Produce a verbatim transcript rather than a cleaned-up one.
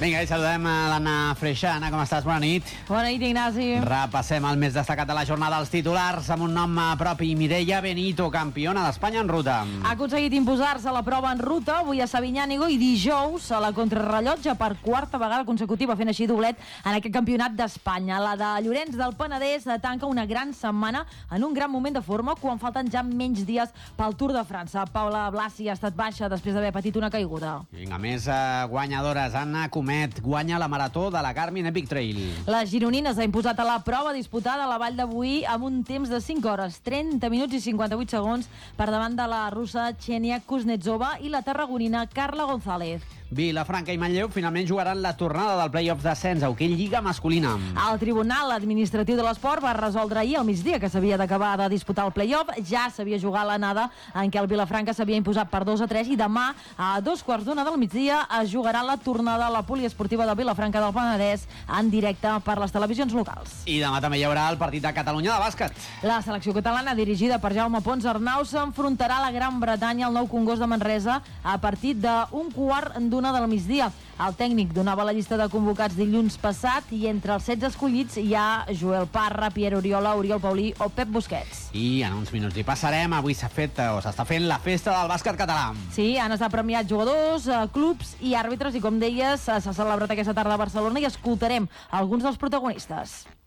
Vinga, i saludem a l'Anna Freixa. Anna, com estàs? Bona nit. Bona nit, Ignasi. Repassem el més destacat de la jornada dels titulars amb un nom propi. Mireia Benito, campiona d'Espanya en ruta. Ha aconseguit imposar-se a la prova en ruta avui a Sabinyànigo i dijous a la contrarrellotge per quarta vegada consecutiva, fent així doblet en aquest campionat d'Espanya. La de Llorenç del Penedès tanca una gran setmana en un gran moment de forma quan falten ja menys dies pel Tour de França. Paula Blasi ha estat baixa després d'haver patit una caiguda. Vinga, més eh, guanyadores. Anna Comet guanya la marató de la Garmin Epic Trail. La gironina s'ha imposat a la prova disputada a la vall d'avui amb un temps de cinc hores, trenta minuts i cinquanta-vuit segons per davant de la russa Xenia Kuznetsova i la tarragonina Carla González. Vilafranca i Manlleu finalment jugaran la tornada del play-off d'ascens a hoquei Lliga masculina. El Tribunal Administratiu de l'Esport va resoldre ahir al migdia que s'havia d'acabar de disputar el play-off. Ja s'havia jugat l'anada en què el Vilafranca s'havia imposat per dos a tres i demà a dos quarts d'una del migdia es jugarà la tornada a la poliesportiva de Vilafranca del Penedès en directe per les televisions locals. I demà també hi haurà el partit de Catalunya de bàsquet. La selecció catalana, dirigida per Jaume Pons Arnau, s'enfrontarà a la Gran Bretanya al Nou Congost de Manresa a partir d'un quart d'una del migdia. El tècnic donava la llista de convocats dilluns passat i entre els setze escollits hi ha Joel Parra, Pierre Oriola, Oriol Paulí o Pep Busquets. I en uns minuts hi passarem. Avui s'ha fet o s'està fent la festa del bàsquet català. Sí, han estat premiats jugadors, clubs i àrbitres i, com deies, s'ha celebrat aquesta tarda a Barcelona i escoltarem alguns dels protagonistes.